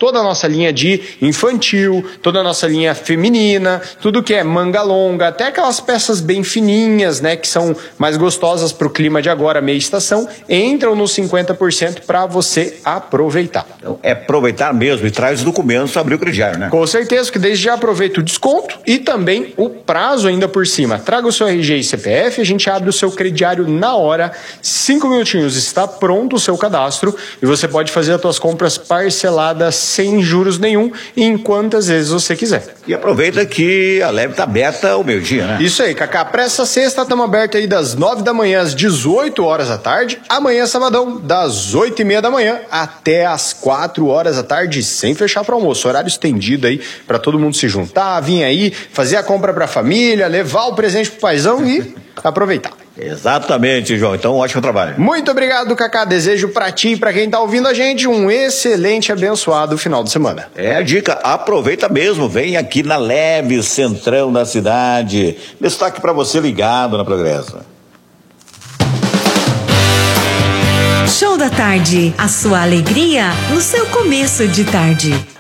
toda a nossa linha de infantil, toda a nossa linha feminina, tudo que é manga longa, até aquelas peças bem fininhas, né, que são mais gostosas para o clima de agora, meia estação, entram nos 50% para você aproveitar. Então, é aproveitar mesmo e traz os documentos para abrir o crediário, né? Com certeza, que desde já aproveita o desconto e também o prazo ainda por cima. Traga o seu RG e CPF, a gente abre o seu crediário na hora, 5 minutinhos, está pronto o seu cadastro e você pode fazer as suas compras parceladas sem juros nenhum e em quantas vezes você quiser. E aproveita que a Leve está aberta ao meio-dia, né? Isso aí, Cacá. Para essa sexta, estamos abertos aí das 9 da manhã às 18 horas da tarde. Amanhã, sabadão, das 8h30 da manhã até às 4 horas da tarde, sem fechar para almoço. Horário estendido aí para todo mundo se juntar, vir aí, fazer a compra para a família, levar o presente pro paizão e aproveitar. Exatamente, João. Então, ótimo trabalho. Muito obrigado, Cacá. Desejo pra ti e pra quem tá ouvindo a gente um excelente e abençoado final de semana. É a dica, aproveita mesmo, vem aqui na Leve, centrão da cidade. Destaque pra você ligado na Progresso. Show da Tarde, a sua alegria no seu começo de tarde.